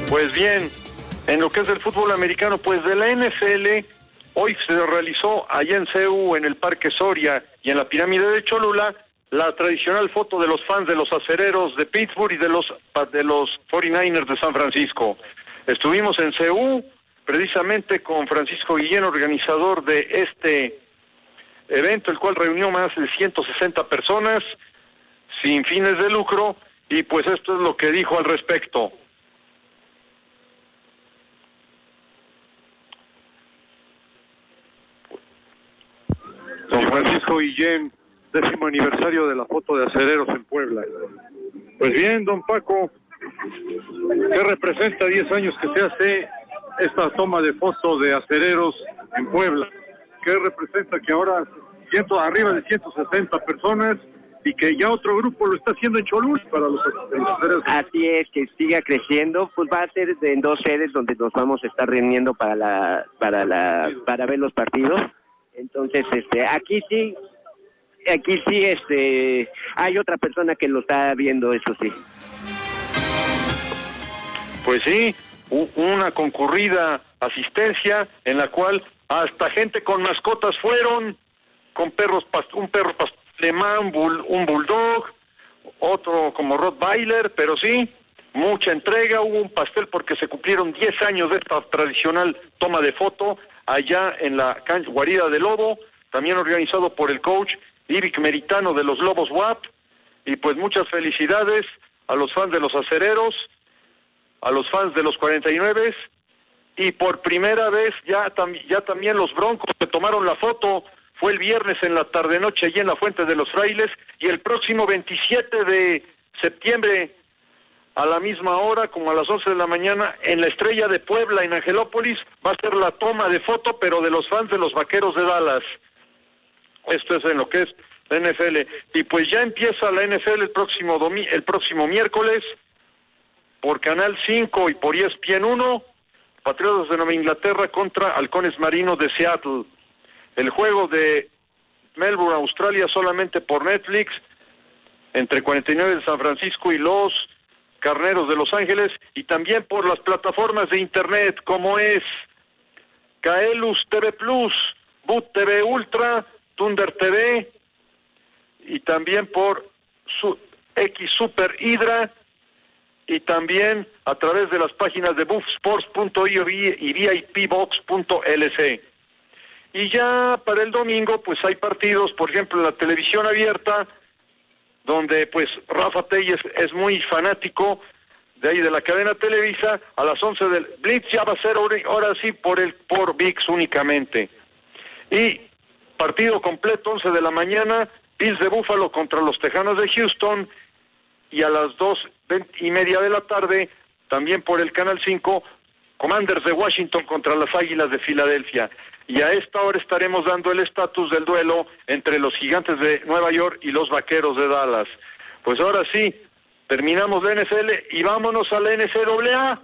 Pues bien, en lo que es el fútbol americano, pues de la NFL, hoy se realizó allá en CEU, en el Parque Soria y en la Pirámide de Cholula, la tradicional foto de los fans de los Acereros de Pittsburgh y de los 49ers de San Francisco. Estuvimos en CEU, precisamente con Francisco Guillén, organizador de este evento, el cual reunió más de 160 personas, sin fines de lucro, y pues esto es lo que dijo al respecto. Don Francisco Guillén, 10º aniversario de la foto de Acereros en Puebla. Pues bien, don Paco, ¿qué representa 10 años que se hace esta toma de foto de Acereros en Puebla? ¿Qué representa que ahora arriba de 160 personas y que ya otro grupo lo está haciendo en Cholula para los Acereros? Así es, que siga creciendo, pues va a ser en 2 sedes donde nos vamos a estar reuniendo para ver los partidos. Entonces, aquí sí, hay otra persona que lo está viendo, eso sí. Pues sí, una concurrida asistencia en la cual hasta gente con mascotas fueron, con perros, un perro alemán, un bulldog, otro como Rottweiler, pero sí, mucha entrega, hubo un pastel porque se cumplieron 10 años de esta tradicional toma de foto allá en la guarida de Lobo, también organizado por el coach Iric Meritano de los Lobos WAP, y pues muchas felicidades a los fans de los Acereros, a los fans de los 49, y por primera vez ya también los Broncos que tomaron la foto, fue el viernes en la tarde-noche allí en la Fuente de los Frailes, y el próximo 27 de septiembre a la misma hora, como a las 11 de la mañana, en la Estrella de Puebla, en Angelópolis, va a ser la toma de foto, pero de los fans de los Vaqueros de Dallas. Esto es en lo que es la NFL. Y pues ya empieza la NFL el próximo miércoles, por Canal 5 y por ESPN 1, Patriotas de Nueva Inglaterra contra Halcones Marinos de Seattle. El juego de Melbourne, Australia, solamente por Netflix, entre 49 de San Francisco y los Carneros de Los Ángeles, y también por las plataformas de internet como es Kaelus TV Plus, Boot TV Ultra, Thunder TV, y también por X Super Hydra, y también a través de las páginas de buffsports.io y vipbox.lc. Y ya para el domingo pues hay partidos, por ejemplo en la televisión abierta, donde pues Rafa Telles es muy fanático de ahí de la cadena Televisa. A las 11 del Blitz ya va a ser ahora sí por ViX únicamente. Y partido completo, 11 de la mañana, Bills de Buffalo contra los Tejanos de Houston, y a las 2:30 de la tarde, también por el Canal 5, Commanders de Washington contra las Águilas de Filadelfia. Y a esta hora estaremos dando el estatus del duelo entre los Gigantes de Nueva York y los Vaqueros de Dallas. Pues ahora sí, terminamos la NFL y vámonos a la NCAA.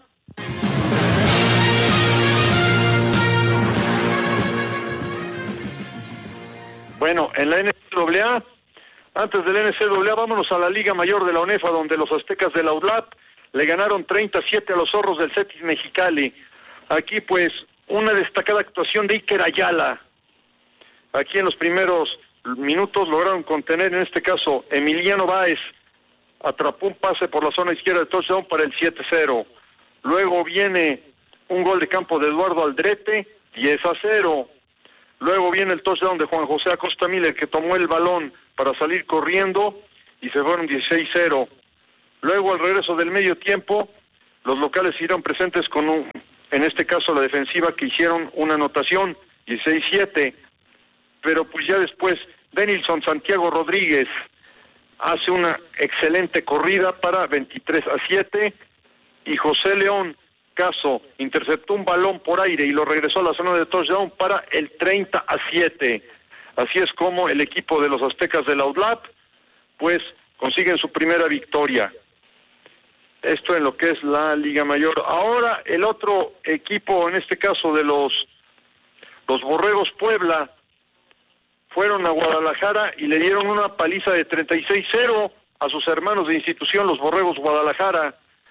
Bueno, en la NCAA, antes de la NCAA, vámonos a la Liga Mayor de la UNEFA, donde los Aztecas de la UDLAP le ganaron 37 a los Zorros del Cetis Mexicali. Aquí pues una destacada actuación de Iker Ayala. Aquí en los primeros minutos lograron contener, en este caso, Emiliano Báez atrapó un pase por la zona izquierda de touchdown para el 7-0. Luego viene un gol de campo de Eduardo Aldrete, 10-0. Luego viene el touchdown de Juan José Acosta Miller, que tomó el balón para salir corriendo y se fueron 16-0. Luego al regreso del medio tiempo, los locales siguieron presentes con en este caso la defensiva, que hicieron una anotación, 16-7, pero pues ya después Denilson Santiago Rodríguez hace una excelente corrida para 23-7, y José León Caso interceptó un balón por aire y lo regresó a la zona de touchdown para el 30-7. Así es como el equipo de los Aztecas de la UDLAP pues consiguen su primera victoria. Esto en lo que es la Liga Mayor. Ahora el otro equipo, en este caso de los Borregos Puebla, fueron a Guadalajara y le dieron una paliza de 36-0 a sus hermanos de institución, los Borregos Guadalajara.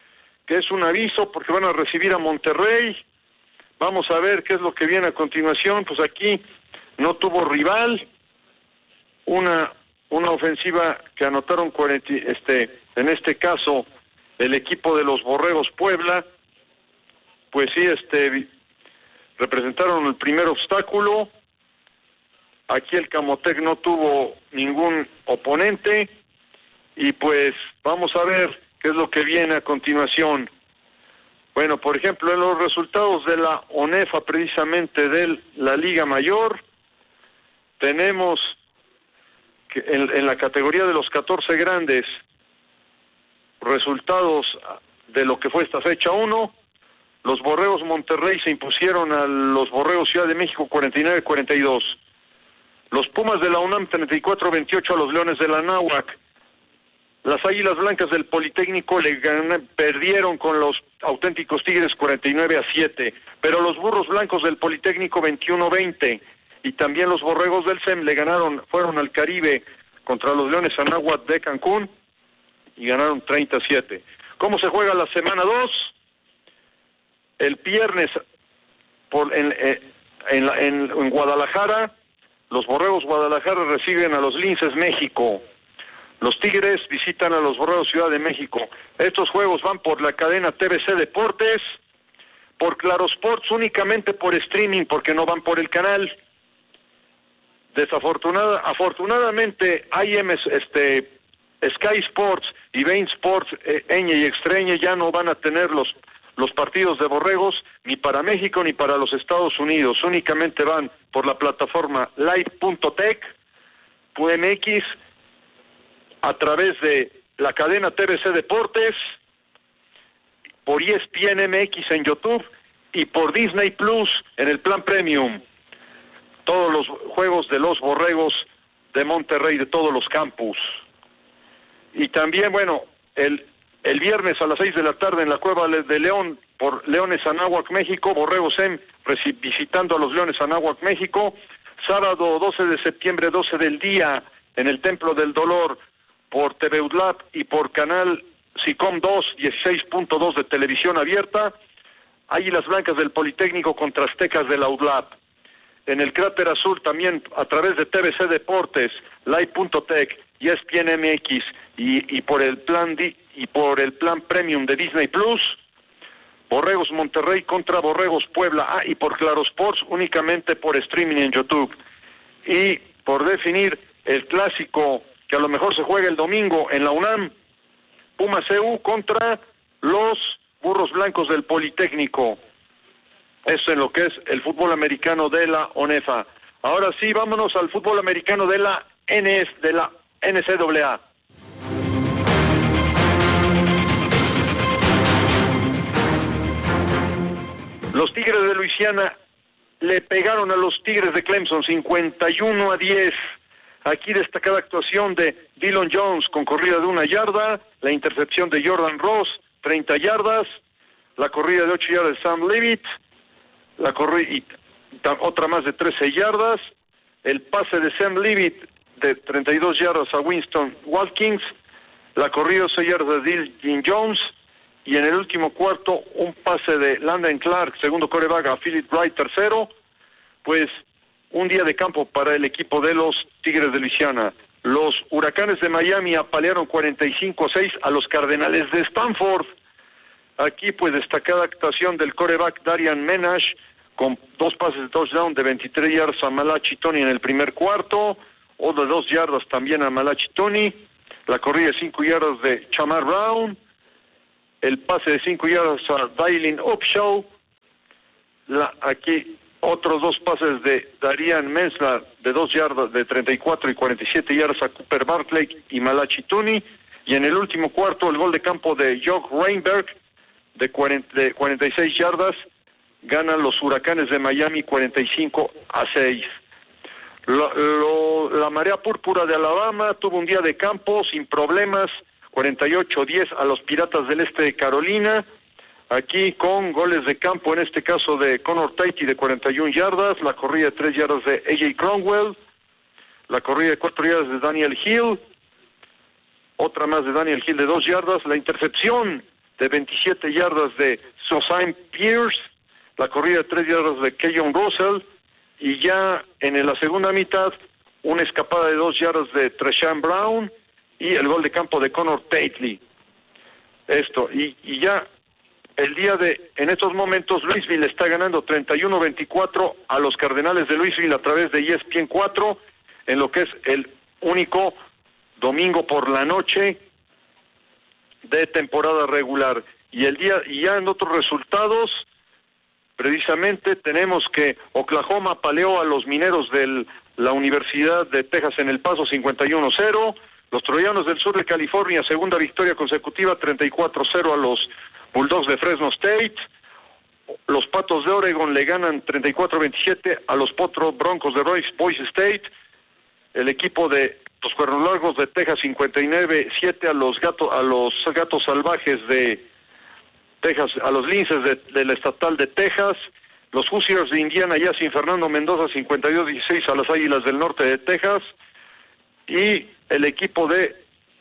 que es un aviso porque van a recibir a Monterrey. Vamos a ver qué es lo que viene a continuación. Pues aquí no tuvo rival, una ofensiva que anotaron 40, en este caso el equipo de los Borregos Puebla, pues sí, representaron el primer obstáculo. Aquí el Camotec no tuvo ningún oponente y pues vamos a ver qué es lo que viene a continuación. Bueno, por ejemplo, en los resultados de la ONEFA, precisamente de la Liga Mayor, tenemos que en la categoría de los 14 grandes, resultados de lo que fue esta fecha 1, los Borregos Monterrey se impusieron a los Borregos Ciudad de México 49-42. Los Pumas de la UNAM 34-28 a los Leones de la Anáhuac. Las Águilas Blancas del Politécnico perdieron con los auténticos Tigres 49-7, pero los Burros Blancos del Politécnico 21-20 y también los Borregos del CEM fueron al Caribe contra los Leones Anáhuac de Cancún y ganaron 30-7. ¿Cómo se juega la semana 2? El viernes en Guadalajara, los Borregos Guadalajara reciben a los Linces México. Los Tigres visitan a los Borregos Ciudad de México. Estos juegos van por la cadena TVC Deportes, por Claro Sports, únicamente por streaming, porque no van por el canal. Afortunadamente, Sky Sports y Bein Sports, Eñe y Extreñe ya no van a tener los partidos de Borregos ni para México ni para los Estados Unidos. Únicamente van por la plataforma live.tech.mx a través de la cadena TVC Deportes, por ESPN MX en YouTube y por Disney Plus en el plan Premium. Todos los juegos de los Borregos de Monterrey, de todos los campus. Y también, bueno, el viernes a las 6 de la tarde en la Cueva de León, por Leones Anáhuac México, Borregos SEM visitando a los Leones Anáhuac México. Sábado 12 de septiembre, 12 del día, en el Templo del Dolor, por TV UDLAP y por canal SICOM 2, 16.2 de televisión abierta, Águilas Blancas del Politécnico contra Aztecas de la UDLAP. En el Cráter Azul también a través de TVC Deportes, Live.tech, ESPN MX y por el plan Premium de Disney Plus, Borregos Monterrey contra Borregos Puebla, y por Claro Sports únicamente por streaming en YouTube. Y por definir el clásico que a lo mejor se juega el domingo en la UNAM, Pumas CU contra los Burros Blancos del Politécnico. Eso en lo que es el fútbol americano de la ONEFA. Ahora sí, vámonos al fútbol americano de la NCAA. Los Tigres de Luisiana le pegaron a los Tigres de Clemson 51-10. Aquí destacada actuación de Dillon Jones con corrida de 1 yarda, la intercepción de Jordan Ross, 30 yardas, la corrida de 8 yardas de Sam Leavitt, la corrida y otra más de 13 yardas, el pase de Sam Leavitt de 32 yardas a Winston Watkins, la corrida de 6 yardas de Dillon Jones, y en el último cuarto un pase de Landon Clark, segundo quarterback, a Philip Wright, tercero. Pues un día de campo para el equipo de los Tigres de Luisiana. Los Huracanes de Miami apalearon 45-6 a los Cardenales de Stanford. Aquí pues destacada actuación del quarterback Darian Menash con 2 pases de touchdown de 23 yardas a Malachi Tony en el primer cuarto, o de 2 yardas también a Malachi Tony, la corrida de 5 yardas de Chamar Brown, el pase de 5 yardas a Dylin Upshaw, aquí otros 2 pases de Darian Menslar de 2 yardas, de 34 y 47 yardas a Cooper Bartley y Malachi Tuni, y en el último cuarto el gol de campo de Jock Reinberg de 46 yardas, ganan los Huracanes de Miami 45-6. La Marea Púrpura de Alabama tuvo un día de campo sin problemas, 48-10 a los Piratas del Este de Carolina, aquí con goles de campo, en este caso de Connor Tatey de 41 yardas, la corrida de 3 yardas de A.J. Cromwell, la corrida de 4 yardas de Daniel Hill, otra más de Daniel Hill de 2 yardas, la intercepción de 27 yardas de Sosain Pierce, la corrida de 3 yardas de Keyon Russell, y ya en la segunda mitad una escapada de 2 yardas de Treshawn Brown y el gol de campo de Connor Tately. Y ya en estos momentos Louisville está ganando 31-24 a los Cardenales de Louisville a través de ESPN 4 en lo que es el único domingo por la noche de temporada regular. Y ya en otros resultados, precisamente tenemos que Oklahoma apaleó a los Mineros de la Universidad de Texas en El Paso 51-0, los Troyanos del Sur de California, segunda victoria consecutiva, 34-0 a los Bulldogs de Fresno State, los Patos de Oregon le ganan 34-27 a los Potro Broncos de Boise State, el equipo de los Cuernos Largos de Texas 59-7 a los Gatos Salvajes de Texas, a los Linces de la Estatal de Texas, los Hoosiers de Indiana ya sin Fernando Mendoza 52-16 a las Águilas del Norte de Texas, y el equipo de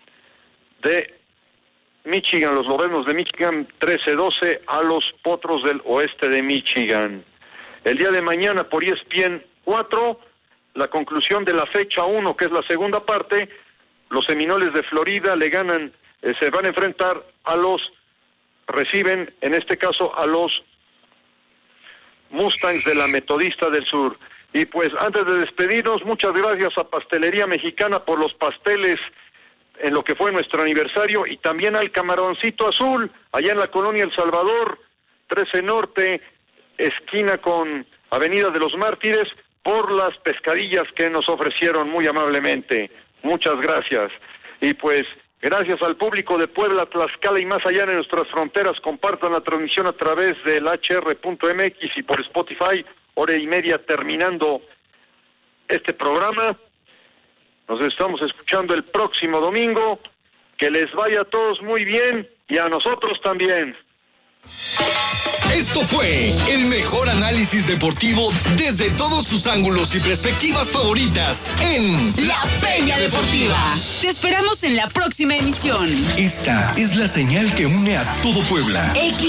Michigan, los Lorenos de Michigan 13-12 a los Potros del Oeste de Michigan. El día de mañana por ESPN 4, la conclusión de la fecha 1, que es la segunda parte, los Seminoles de Florida le ganan, se van a enfrentar reciben en este caso a los Mustangs de la Metodista del Sur. Y pues antes de despedirnos, muchas gracias a Pastelería Mexicana por los pasteles en lo que fue nuestro aniversario, y también al Camaroncito Azul, allá en la colonia El Salvador, 13 Norte, esquina con Avenida de los Mártires, por las pescadillas que nos ofrecieron muy amablemente. Muchas gracias. Y pues gracias al público de Puebla, Tlaxcala y más allá de nuestras fronteras. Compartan la transmisión a través del hr.mx y por Spotify, 1:30 terminando este programa. Nos estamos escuchando el próximo domingo. Que les vaya a todos muy bien y a nosotros también. Esto fue el mejor análisis deportivo desde todos sus ángulos y perspectivas favoritas en La Peña Deportiva. Te esperamos en la próxima emisión. Esta es la señal que une a todo Puebla.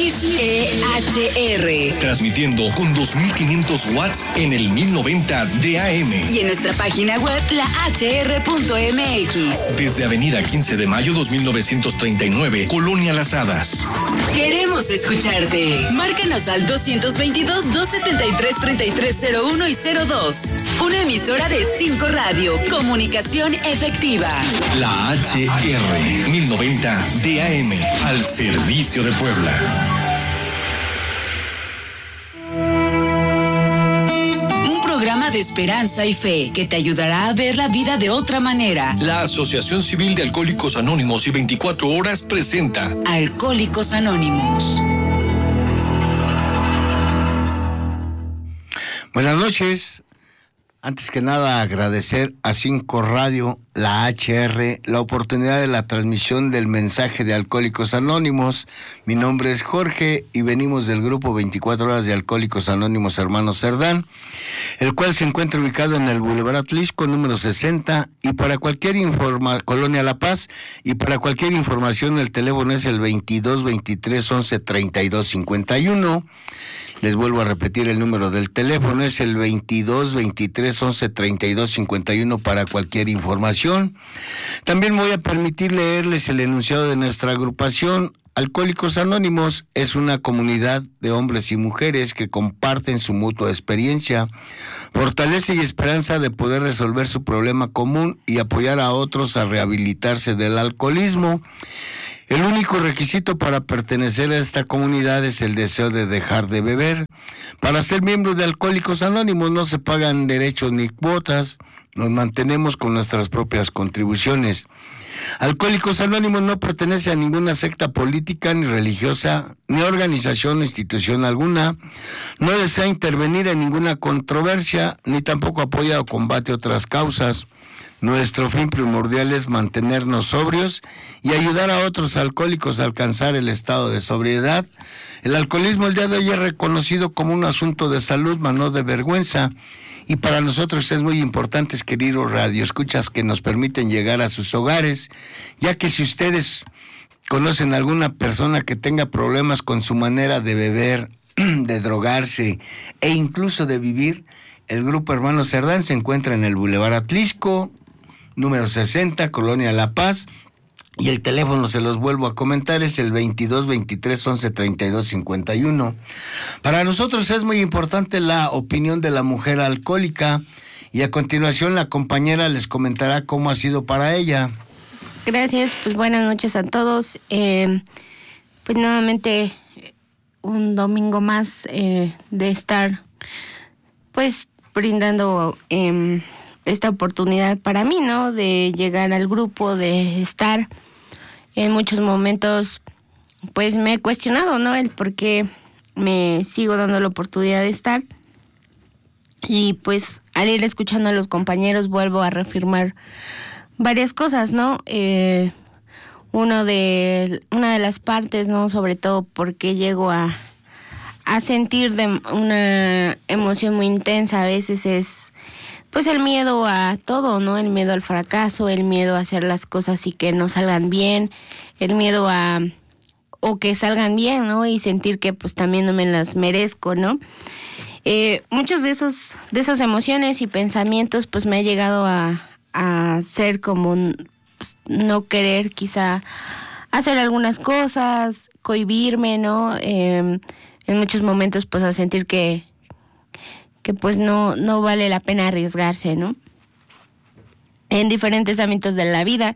XEHR. Transmitiendo con 2500 watts en el 1090 de AM. Y en nuestra página web, lahr.mx. Desde Avenida 15 de Mayo 2939, Colonia Las Hadas. Queremos escucharte. Márcanos al 222-273-3301 y 02. Una emisora de 5 Radio. Comunicación efectiva. La HR 1090 DAM. Al servicio de Puebla. Un programa de esperanza y fe que te ayudará a ver la vida de otra manera. La Asociación Civil de Alcohólicos Anónimos y 24 Horas presenta Alcohólicos Anónimos. Buenas noches. Antes que nada, agradecer a 5 Radio, la HR, la oportunidad de la transmisión del mensaje de Alcohólicos Anónimos. Mi nombre es Jorge y venimos del grupo 24 Horas de Alcohólicos Anónimos Hermanos Cerdán, el cual se encuentra ubicado en el Boulevard Atlisco, número 60, y para cualquier Colonia La Paz, y para cualquier información el teléfono es el 22 23 11 32 51. Les vuelvo a repetir el número del teléfono, es el 22 23 11 32 51 para cualquier información. También me voy a permitir leerles el enunciado de nuestra agrupación. Alcohólicos Anónimos es una comunidad de hombres y mujeres que comparten su mutua experiencia, fortaleza y esperanza de poder resolver su problema común y apoyar a otros a rehabilitarse del alcoholismo. El único requisito para pertenecer a esta comunidad es el deseo de dejar de beber. Para ser miembro de Alcohólicos Anónimos no se pagan derechos ni cuotas, nos mantenemos con nuestras propias contribuciones. Alcohólicos Anónimos no pertenece a ninguna secta política ni religiosa, ni organización o institución alguna, no desea intervenir en ninguna controversia, ni tampoco apoya o combate otras causas. Nuestro fin primordial es mantenernos sobrios y ayudar a otros alcohólicos a alcanzar el estado de sobriedad. El alcoholismo el día de hoy es reconocido como un asunto de salud, mas no de vergüenza. Y para nosotros es muy importante, queridos radioescuchas, que nos permiten llegar a sus hogares, ya que si ustedes conocen alguna persona que tenga problemas con su manera de beber, de drogarse e incluso de vivir, el Grupo Hermanos Cerdán se encuentra en el Boulevard Atlisco, número 60, Colonia La Paz, y el teléfono, se los vuelvo a comentar, es el 22 23 11 32 51. Para nosotros es muy importante la opinión de la mujer alcohólica, y a continuación la compañera les comentará cómo ha sido para ella. Gracias, pues buenas noches a todos. Pues nuevamente un domingo más de estar pues brindando esta oportunidad para mí, ¿no? De llegar al grupo, de estar. En muchos momentos pues me he cuestionado, ¿no? El por qué me sigo dando la oportunidad de estar. Y pues al ir escuchando a los compañeros vuelvo a reafirmar varias cosas, ¿no? Una de las partes, ¿no? Sobre todo porque llego a sentir una emoción muy intensa a veces es pues el miedo a todo, ¿no? El miedo al fracaso, el miedo a hacer las cosas y que no salgan bien, el miedo o que salgan bien, ¿no? Y sentir que pues también no me las merezco, ¿no? Muchos de esas emociones y pensamientos pues me ha llegado a ser como pues, no querer quizá hacer algunas cosas, cohibirme, ¿no? En muchos momentos pues a sentir que pues no vale la pena arriesgarse, ¿no? En diferentes ámbitos de la vida.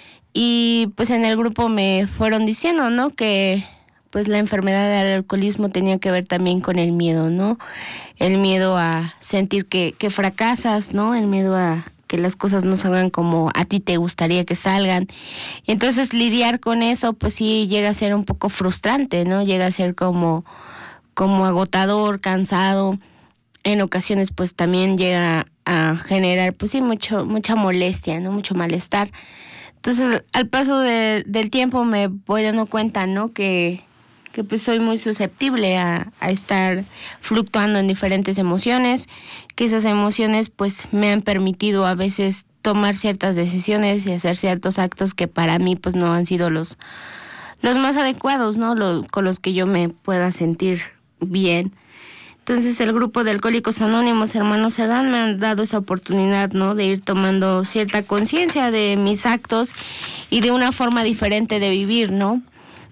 Y pues en el grupo me fueron diciendo, ¿no? Que pues la enfermedad del alcoholismo tenía que ver también con el miedo, ¿no? El miedo a sentir que fracasas, ¿no? El miedo a que las cosas no salgan como a ti te gustaría que salgan. Y entonces lidiar con eso, pues sí llega a ser un poco frustrante, ¿no? Llega a ser como agotador, cansado. En ocasiones pues también llega a generar pues sí mucha molestia, ¿no? Mucho malestar. Entonces al paso del tiempo me voy dando cuenta, ¿no? Que pues soy muy susceptible a estar fluctuando en diferentes emociones, que esas emociones pues me han permitido a veces tomar ciertas decisiones y hacer ciertos actos que para mí pues no han sido los más adecuados, ¿no? Con los que yo me pueda sentir bien. Entonces el grupo de Alcohólicos Anónimos Hermanos Cerdán me han dado esa oportunidad, ¿no? De ir tomando cierta conciencia de mis actos y de una forma diferente de vivir, ¿no?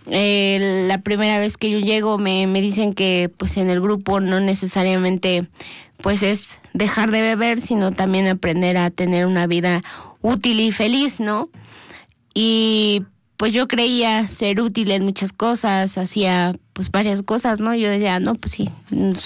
La primera vez que yo llego me dicen que pues en el grupo no necesariamente pues es dejar de beber, sino también aprender a tener una vida útil y feliz, ¿no? Y pues yo creía ser útil en muchas cosas, hacía pues varias cosas, ¿no? Yo decía, no, pues sí,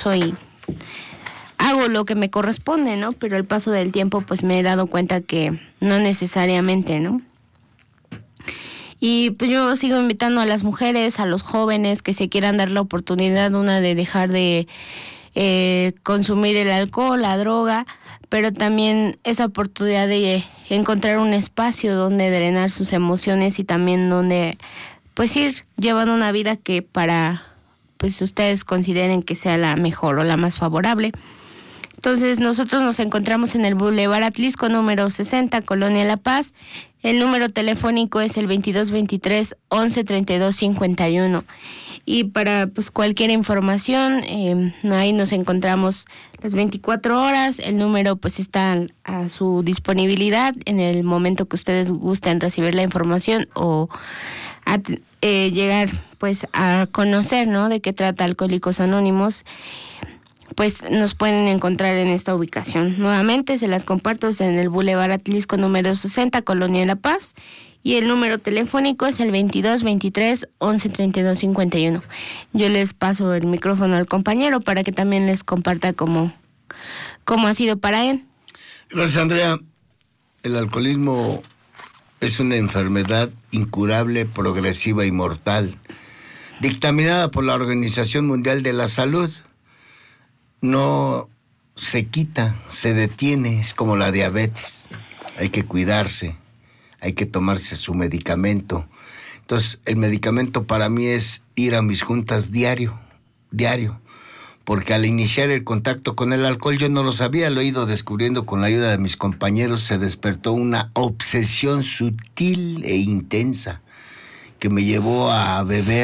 hago lo que me corresponde, ¿no? Pero al paso del tiempo pues me he dado cuenta que no necesariamente, ¿no? Y pues yo sigo invitando a las mujeres, a los jóvenes que se quieran dar la oportunidad, una de dejar de consumir el alcohol, la droga, pero también esa oportunidad de encontrar un espacio donde drenar sus emociones y también donde pues ir llevando una vida que para pues ustedes consideren que sea la mejor o la más favorable. Entonces nosotros nos encontramos en el Boulevard Atlisco número 60, Colonia La Paz. El número telefónico es el 22 23 11 32 51. Y para pues cualquier información, ahí nos encontramos las 24 horas. El número pues está a su disponibilidad en el momento que ustedes gusten recibir la información o llegar pues a conocer, ¿no? De qué trata Alcohólicos Anónimos. Pues nos pueden encontrar en esta ubicación. Nuevamente se las comparto, en el Boulevard Atlisco número 60, Colonia La Paz, y el número telefónico es el 22 23 11 32 51. Yo les paso el micrófono al compañero para que también les comparta cómo ha sido para él. Gracias, Andrea. El alcoholismo es una enfermedad incurable, progresiva y mortal, dictaminada por la Organización Mundial de la Salud. No se quita, se detiene, es como la diabetes. Hay que cuidarse, hay que tomarse su medicamento. Entonces, el medicamento para mí es ir a mis juntas diario, porque al iniciar el contacto con el alcohol, yo no lo sabía, lo he ido descubriendo con la ayuda de mis compañeros, se despertó una obsesión sutil e intensa que me llevó a beber.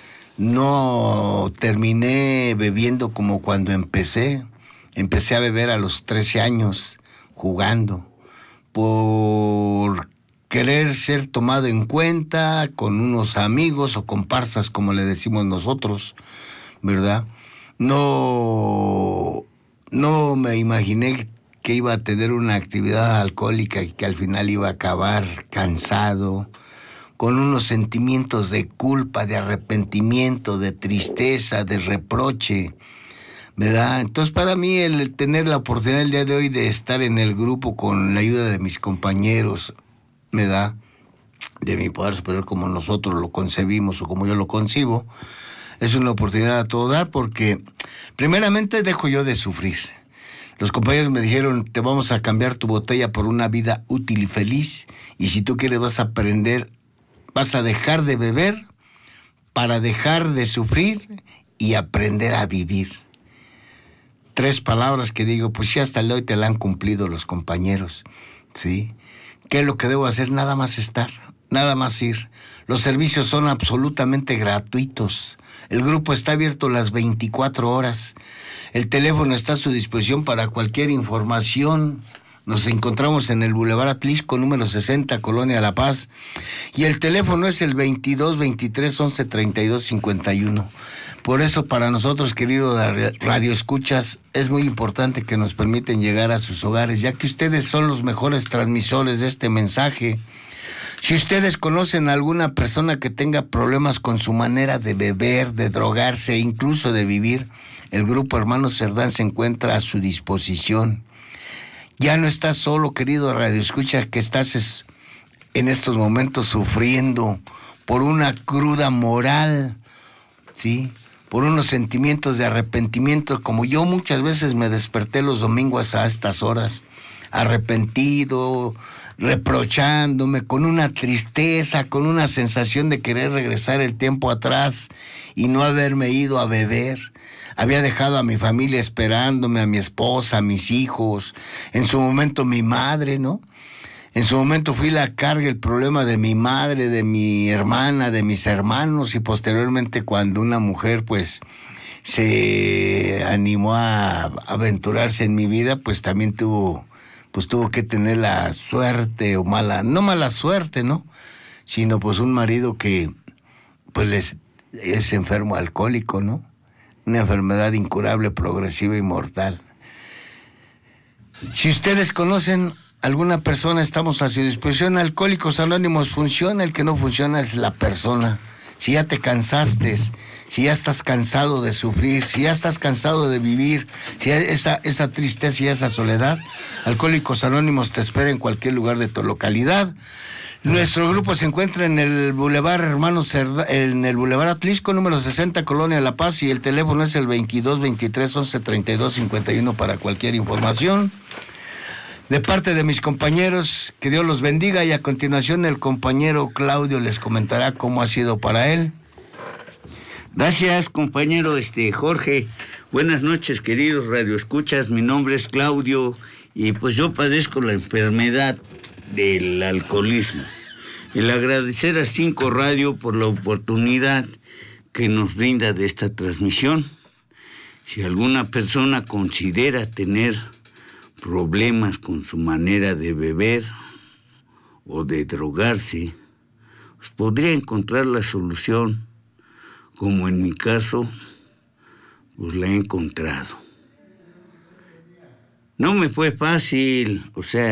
No terminé bebiendo como cuando empecé. Empecé a beber a los 13 años, jugando, por querer ser tomado en cuenta con unos amigos o comparsas, como le decimos nosotros, ¿verdad? No me imaginé que iba a tener una actividad alcohólica y que al final iba a acabar cansado, con unos sentimientos de culpa, de arrepentimiento, de tristeza, de reproche, ¿verdad? Entonces, para mí, el tener la oportunidad el día de hoy de estar en el grupo con la ayuda de mis compañeros, ¿verdad?, de mi poder superior, como nosotros lo concebimos o como yo lo concibo, es una oportunidad a todo dar, porque primeramente dejo yo de sufrir. Los compañeros me dijeron, te vamos a cambiar tu botella por una vida útil y feliz, y si tú quieres vas a aprender, vas a dejar de beber para dejar de sufrir y aprender a vivir. 3 palabras que digo, pues sí, hasta el hoy te la han cumplido los compañeros, ¿sí? ¿Qué es lo que debo hacer? Nada más estar, nada más ir. Los servicios son absolutamente gratuitos. El grupo está abierto las 24 horas. El teléfono está a su disposición para cualquier información. Nos encontramos en el Boulevard Atlisco, número 60, Colonia La Paz. Y el teléfono es el 22 23 11 32 51. Por eso, para nosotros, queridos radioescuchas, es muy importante que nos permiten llegar a sus hogares, ya que ustedes son los mejores transmisores de este mensaje. Si ustedes conocen a alguna persona que tenga problemas con su manera de beber, de drogarse e incluso de vivir, el Grupo Hermanos Cerdán se encuentra a su disposición. Ya no estás solo, querido radioescucha, que estás en estos momentos sufriendo por una cruda moral, ¿sí?, por unos sentimientos de arrepentimiento, como yo muchas veces me desperté los domingos a estas horas, arrepentido, reprochándome, con una tristeza, con una sensación de querer regresar el tiempo atrás y no haberme ido a beber. Había dejado a mi familia esperándome, a mi esposa, a mis hijos, en su momento mi madre, ¿no? En su momento fui la carga, el problema de mi madre, de mi hermana, de mis hermanos, y posteriormente cuando una mujer pues se animó a aventurarse en mi vida, pues también tuvo que tener la suerte o no mala suerte, ¿no? Sino pues un marido que pues es enfermo alcohólico, ¿no? Una enfermedad incurable, progresiva y mortal. Si ustedes conocen alguna persona, estamos a su disposición. Alcohólicos Anónimos funciona, el que no funciona es la persona. Si ya te cansaste, si ya estás cansado de sufrir, si ya estás cansado de vivir, si esa tristeza y esa soledad, Alcohólicos Anónimos te espera en cualquier lugar de tu localidad. Nuestro grupo se encuentra en el Boulevard Hermanos Cerdán, en el Boulevard Atlisco, número 60, Colonia La Paz, y el teléfono es el 22 23 11 32 51 para cualquier información. De parte de mis compañeros, que Dios los bendiga, y a continuación el compañero Claudio les comentará cómo ha sido para él. Gracias, compañero Jorge. Buenas noches, queridos radioescuchas. Mi nombre es Claudio y pues yo padezco la enfermedad del alcoholismo. El agradecer a 5 Radio por la oportunidad que nos brinda de esta transmisión. Si alguna persona considera tener problemas con su manera de beber o de drogarse, pues podría encontrar la solución, como en mi caso, pues la he encontrado. No me fue fácil,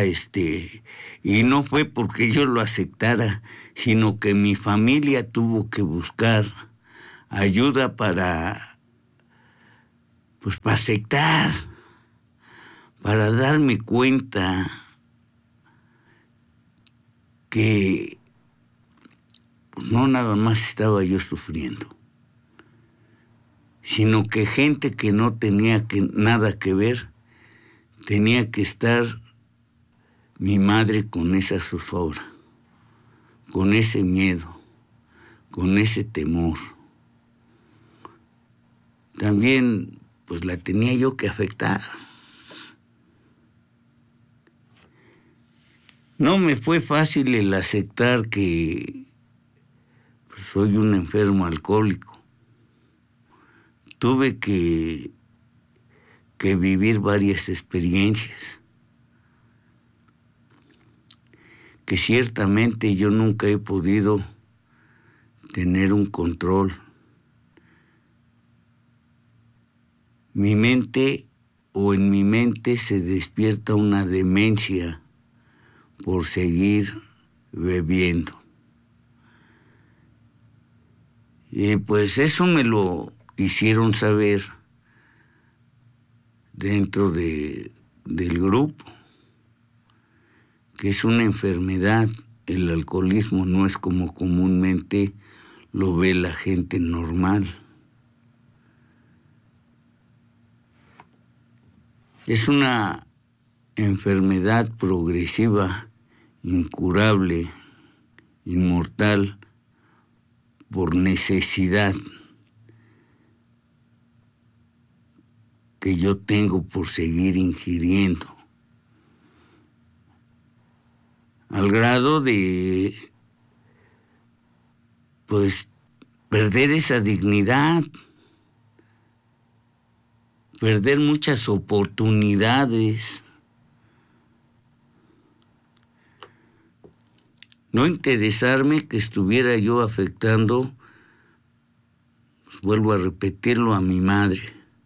y no fue porque yo lo aceptara, sino que mi familia tuvo que buscar ayuda para aceptar, para darme cuenta que no nada más estaba yo sufriendo, sino que gente que no tenía nada que ver, tenía que estar mi madre con esa zozobra, con ese miedo, con ese temor. También pues la tenía yo que afectar. No me fue fácil el aceptar que soy un enfermo alcohólico. Tuve que vivir varias experiencias que ciertamente yo nunca he podido tener un control. En mi mente se despierta una demencia por seguir bebiendo. Y pues eso me lo hicieron saber dentro del grupo, que es una enfermedad. El alcoholismo no es como comúnmente lo ve la gente normal. Es una enfermedad progresiva, incurable, inmortal, por necesidad que yo tengo por seguir ingiriendo, al grado de, pues, perder esa dignidad, perder muchas oportunidades, no interesarme que estuviera yo afectando, pues vuelvo a repetirlo, a mi madre,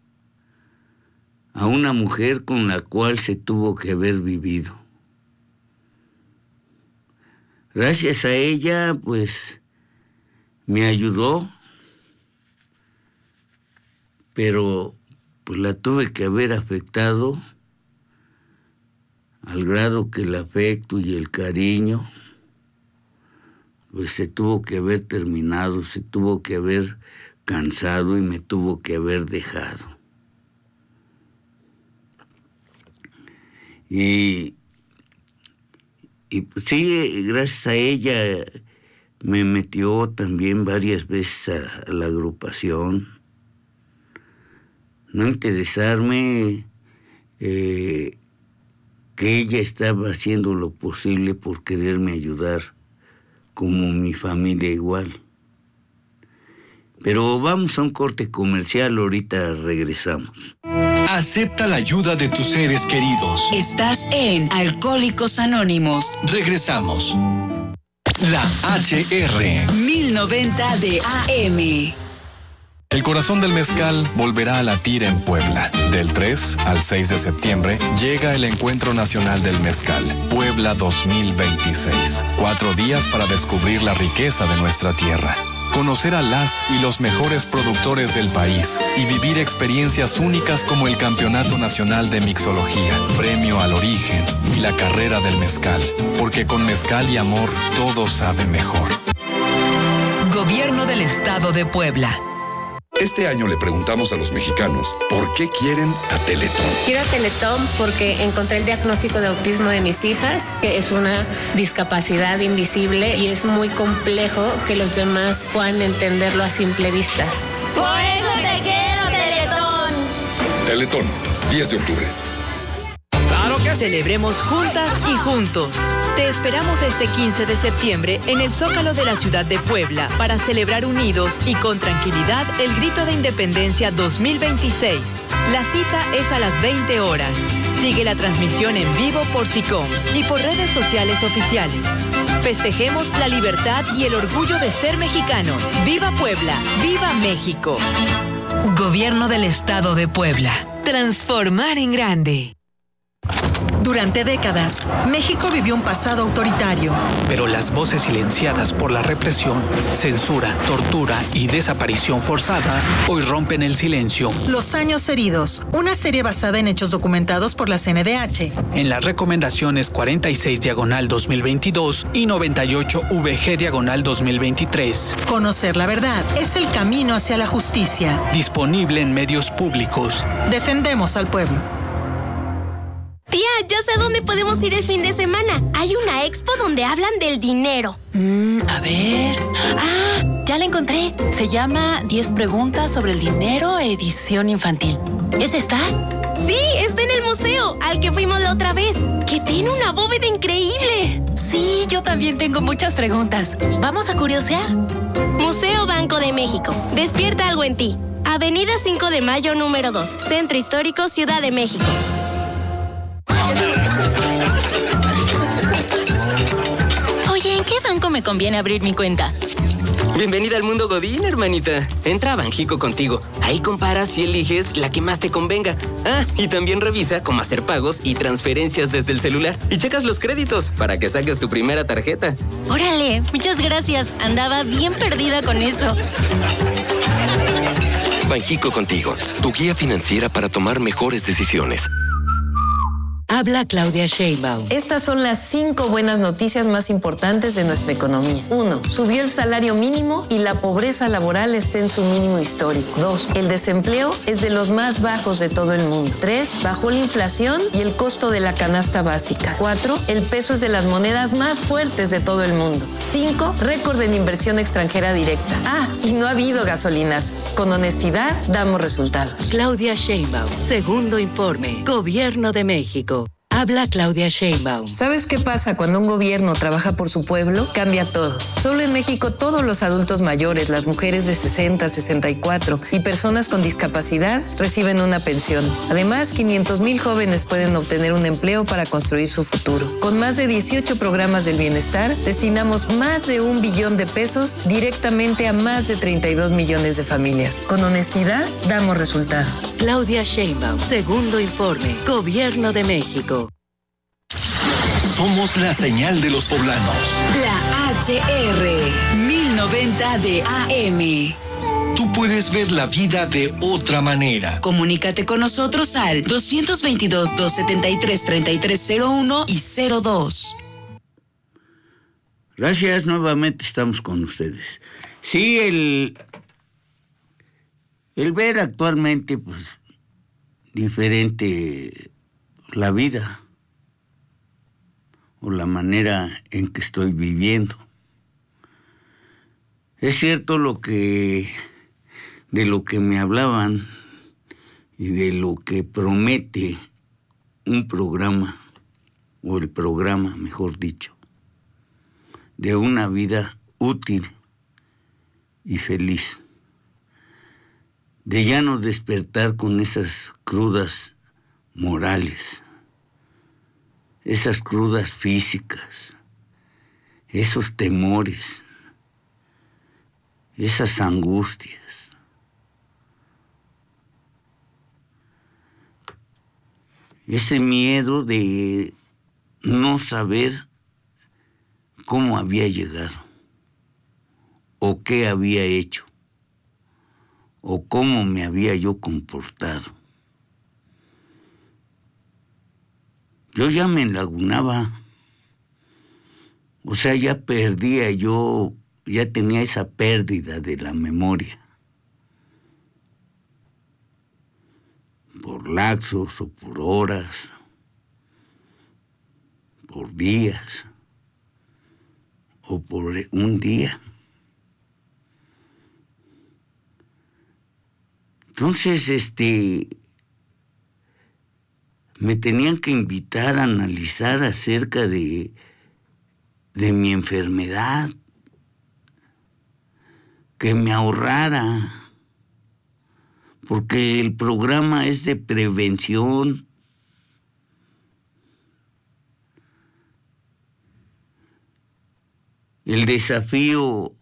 a una mujer con la cual se tuvo que haber vivido. Gracias a ella, pues, me ayudó, pero pues la tuve que haber afectado al grado que el afecto y el cariño pues se tuvo que haber terminado, se tuvo que haber cansado y me tuvo que haber dejado. Y pues sí, gracias a ella me metió también varias veces a la agrupación. No interesarme que ella estaba haciendo lo posible por quererme ayudar, como mi familia igual. Pero vamos a un corte comercial, ahorita regresamos. Acepta la ayuda de tus seres queridos. Estás en Alcohólicos Anónimos. Regresamos. La HR 1090 de AM. El corazón del mezcal volverá a latir en Puebla. Del 3 al 6 de septiembre llega el Encuentro Nacional del Mezcal, Puebla 2026. 4 días para descubrir la riqueza de nuestra tierra, conocer a las y los mejores productores del país y vivir experiencias únicas como el Campeonato Nacional de Mixología, Premio al Origen y la Carrera del Mezcal. Porque con mezcal y amor todo sabe mejor. Gobierno del Estado de Puebla. Este año le preguntamos a los mexicanos por qué quieren a Teletón. Quiero a Teletón porque encontré el diagnóstico de autismo de mis hijas, que es una discapacidad invisible y es muy complejo que los demás puedan entenderlo a simple vista. Por eso te quiero, Teletón. Teletón, 10 de octubre. Celebremos juntas y juntos. Te esperamos este 15 de septiembre en el Zócalo de la ciudad de Puebla para celebrar unidos y con tranquilidad el Grito de Independencia 2026. La cita es a las 20 horas. Sigue la transmisión en vivo por SICOM y por redes sociales oficiales. Festejemos la libertad y el orgullo de ser mexicanos. ¡Viva Puebla! ¡Viva México! Gobierno del Estado de Puebla. Transformar en grande. Durante décadas, México vivió un pasado autoritario. Pero las voces silenciadas por la represión, censura, tortura y desaparición forzada hoy rompen el silencio. Los años heridos, una serie basada en hechos documentados por la CNDH. En las recomendaciones 46/2022 y 98/VG/2023. Conocer la verdad es el camino hacia la justicia. Disponible en medios públicos. Defendemos al pueblo. Tía, ya sé dónde podemos ir el fin de semana. Hay una expo donde hablan del dinero. A ver. Ah, ya la encontré. Se llama 10 preguntas sobre el dinero, edición infantil. ¿Es esta? Sí, está en el museo, al que fuimos la otra vez, que tiene una bóveda increíble. Sí, yo también tengo muchas preguntas. ¿Vamos a curiosear? Museo Banco de México. Despierta algo en ti. Avenida 5 de Mayo, número 2. Centro Histórico, Ciudad de México. Oye, ¿en qué banco me conviene abrir mi cuenta? Bienvenida al mundo Godín, hermanita. Entra a Banjico contigo. Ahí comparas y eliges la que más te convenga. Ah, y también revisa cómo hacer pagos y transferencias desde el celular. Y checas los créditos para que saques tu primera tarjeta. Órale, muchas gracias. Andaba bien perdida con eso. Banjico contigo, tu guía financiera para tomar mejores decisiones. Habla Claudia Sheinbaum. Estas son las 5 buenas noticias más importantes de nuestra economía. 1. Subió el salario mínimo y la pobreza laboral está en su mínimo histórico. 2. El desempleo es de los más bajos de todo el mundo. 3. Bajó la inflación y el costo de la canasta básica. 4. El peso es de las monedas más fuertes de todo el mundo. 5. Récord en inversión extranjera directa. Ah, y no ha habido gasolinazos. Con honestidad damos resultados. Claudia Sheinbaum. Segundo informe. Gobierno de México. Habla Claudia Sheinbaum. ¿Sabes qué pasa cuando un gobierno trabaja por su pueblo? Cambia todo. Solo en México todos los adultos mayores, las mujeres de 60, 64 y personas con discapacidad reciben una pensión. Además, 500,000 jóvenes pueden obtener un empleo para construir su futuro. Con más de 18 programas del bienestar, destinamos más de 1 billón de pesos directamente a más de 32 millones de familias. Con honestidad, damos resultados. Claudia Sheinbaum. Segundo informe. Gobierno de México. Somos la señal de los poblanos. La HR 1090 de AM. Tú puedes ver la vida de otra manera. Comunícate con nosotros al 222-273-3301 y 02. Gracias, nuevamente estamos con ustedes. Sí, el ver actualmente, pues, diferente la vida o la manera en que estoy viviendo. Es cierto de lo que me hablaban y de lo que promete un programa, o el programa, mejor dicho, de una vida útil y feliz, de ya no despertar con esas crudas morales, esas crudas físicas, esos temores, esas angustias. Ese miedo de no saber cómo había llegado, o qué había hecho, o cómo me había yo comportado. Yo ya me enlagunaba, o sea, ya perdía yo, ya tenía esa pérdida de la memoria. Por lapsos o por horas, por días, o por un día. Entonces, me tenían que invitar a analizar acerca de mi enfermedad, que me ahorrara, porque el programa es de prevención. El desafío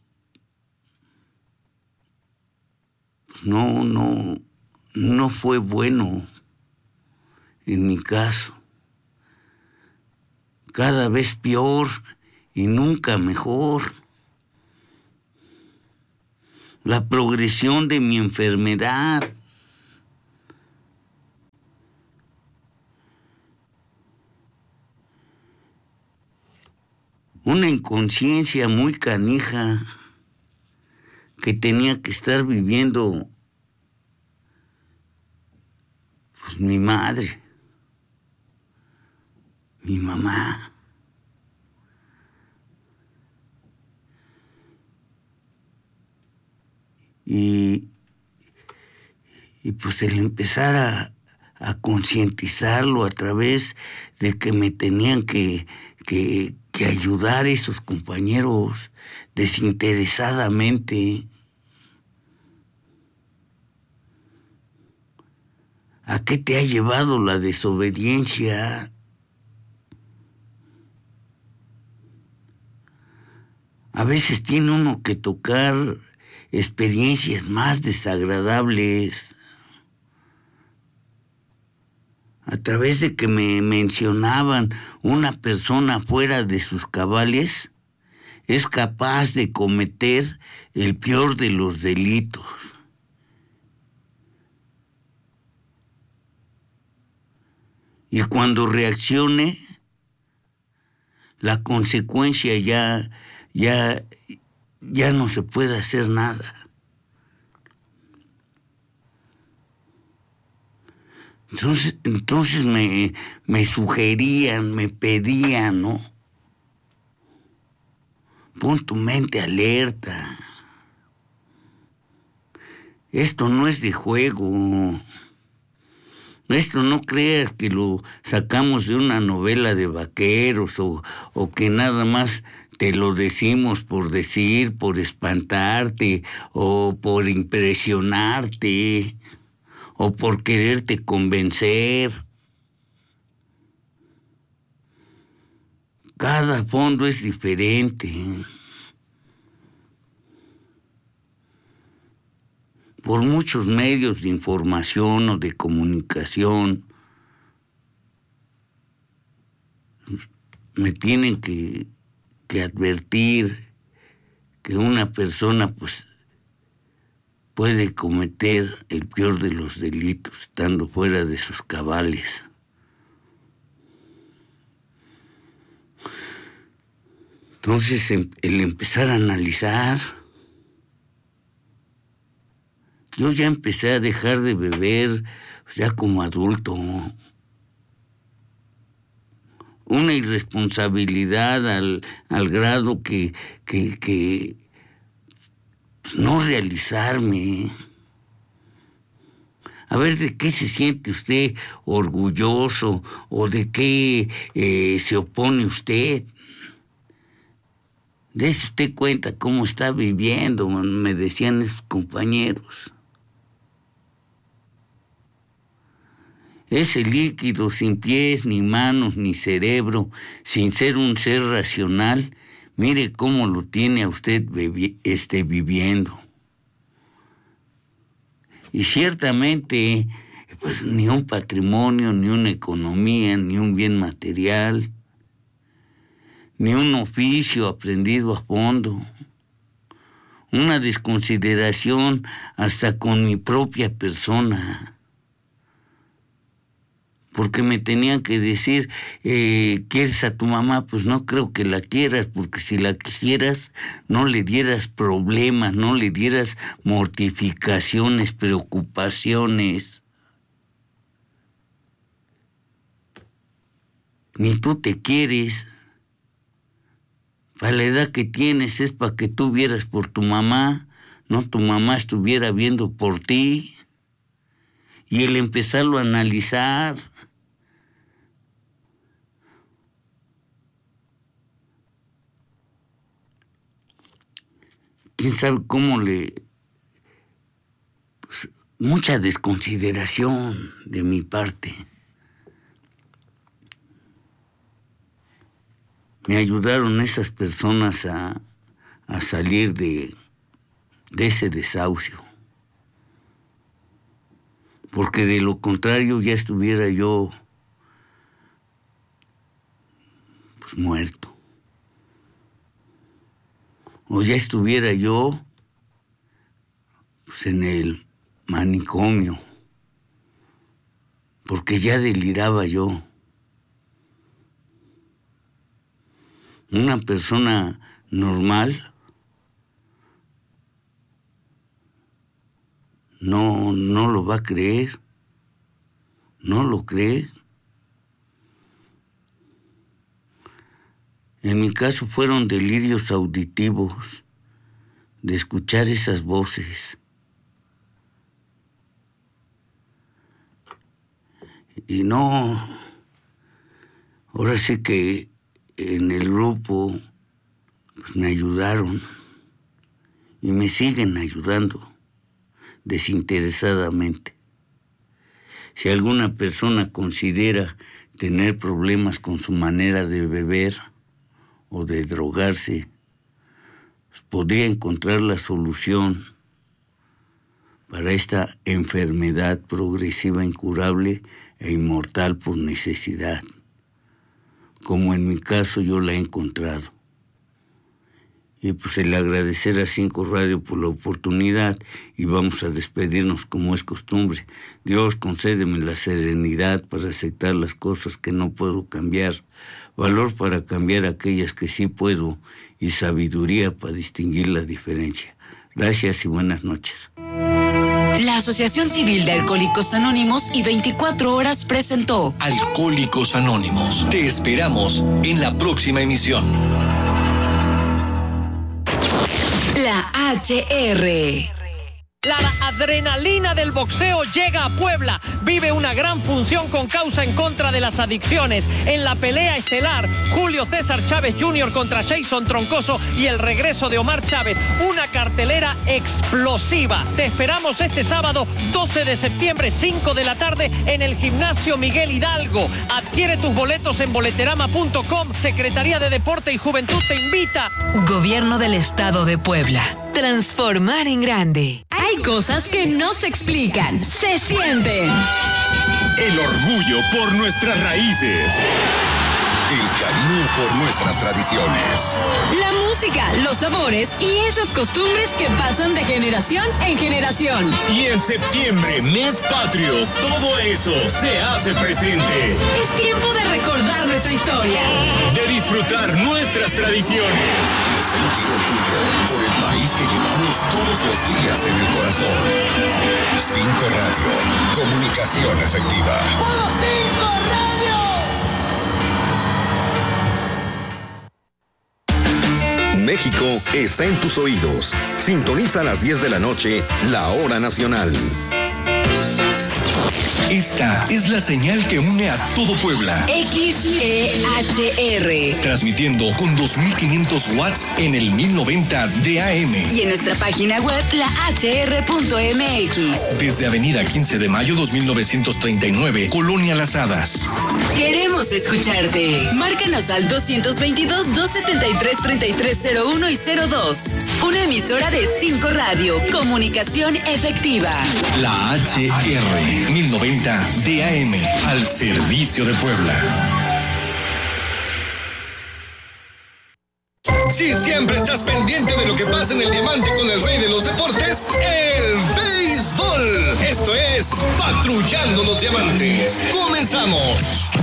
no fue bueno en mi caso. Cada vez peor y nunca mejor. La progresión de mi enfermedad. Una inconsciencia muy canija que tenía que estar viviendo, pues, mi madre, mi mamá. Y pues el empezar a concientizarlo a través de que me tenían que que ayudar a esos compañeros desinteresadamente. ¿A qué te ha llevado la desobediencia? A veces tiene uno que tocar experiencias más desagradables. A través de que me mencionaban una persona fuera de sus cabales, es capaz de cometer el peor de los delitos. Y cuando reaccione, la consecuencia ya no se puede hacer nada. Entonces me sugerían, me pedían, ¿no? Pon tu mente alerta. Esto no es de juego. Esto no creas que lo sacamos de una novela de vaqueros o que nada más te lo decimos por decir, por espantarte o por impresionarte o por quererte convencer. Cada fondo es diferente. Por muchos medios de información o de comunicación, me tienen que advertir que una persona pues puede cometer el peor de los delitos estando fuera de sus cabales. Entonces, el empezar a analizar, yo ya empecé a dejar de beber ya como adulto. Una irresponsabilidad al grado que pues, no realizarme. A ver, ¿de qué se siente usted orgulloso o de qué se opone usted? Dese usted cuenta cómo está viviendo, me decían esos compañeros. Ese líquido sin pies, ni manos, ni cerebro, sin ser un ser racional, mire cómo lo tiene a usted viviendo. Y ciertamente, pues ni un patrimonio, ni una economía, ni un bien material, ni un oficio aprendido a fondo, una desconsideración hasta con mi propia persona. Porque me tenían que decir, ¿quieres a tu mamá? Pues no creo que la quieras, porque si la quisieras, no le dieras problemas, no le dieras mortificaciones, preocupaciones. Ni tú te quieres. Para la edad que tienes es para que tú vieras por tu mamá, no tu mamá estuviera viendo por ti. Y el empezarlo a analizar. ¿Quién sabe cómo pues, mucha desconsideración de mi parte. Me ayudaron esas personas a salir de ese desahucio. Porque de lo contrario ya estuviera yo pues muerto. O ya estuviera yo pues en el manicomio. Porque ya deliraba yo. Una persona normal no lo va a creer, no lo cree. En mi caso fueron delirios auditivos de escuchar esas voces. Y no, ahora sí que en el grupo pues me ayudaron y me siguen ayudando desinteresadamente. Si alguna persona considera tener problemas con su manera de beber o de drogarse, pues podría encontrar la solución para esta enfermedad progresiva, incurable e inmortal por necesidad, como en mi caso yo la he encontrado. Y pues el agradecer a 5 Radio por la oportunidad, y vamos a despedirnos como es costumbre. Dios, concédeme la serenidad para aceptar las cosas que no puedo cambiar, valor para cambiar aquellas que sí puedo, y sabiduría para distinguir la diferencia. Gracias y buenas noches. La Asociación Civil de Alcohólicos Anónimos y 24 Horas presentó Alcohólicos Anónimos. Te esperamos en la próxima emisión. La HR. La adrenalina del boxeo llega a Puebla. Vive una gran función con causa en contra de las adicciones. En la pelea estelar, Julio César Chávez Jr. contra Jason Troncoso y el regreso de Omar Chávez. Una cartelera explosiva. Te esperamos este sábado 12 de septiembre, 5 de la tarde, en el Gimnasio Miguel Hidalgo. Adquiere tus boletos en boleterama.com. Secretaría de Deporte y Juventud te invita. Gobierno del Estado de Puebla. Transformar en grande. Hay cosas que no se explican, se sienten. El orgullo por nuestras raíces. El cariño por nuestras tradiciones. La música, los sabores y esas costumbres que pasan de generación en generación. Y en septiembre, mes patrio, todo eso se hace presente. Es tiempo de recordar nuestra historia. De disfrutar nuestras tradiciones. De sentir orgullo por el país que llevamos todos los días en el corazón. 5 Radio, comunicación efectiva. ¡Vamos 5 Radio! México está en tus oídos. Sintoniza a las 10 de la noche, la hora nacional. Esta es la señal que une a todo Puebla. XEHR. Transmitiendo con 2500 watts en el 1090 de AM. Y en nuestra página web, lahr.mx. Desde Avenida 15 de Mayo 2939, Colonia Las Hadas. Queremos escucharte. Márcanos al 222-273-3301 y 02. Una emisora de 5 Radio. Comunicación efectiva. La HR 1090 DAM, al servicio de Puebla. Si siempre estás pendiente de lo que pasa en el diamante con el rey de los deportes, el béisbol. Esto es Patrullando los Diamantes. Comenzamos.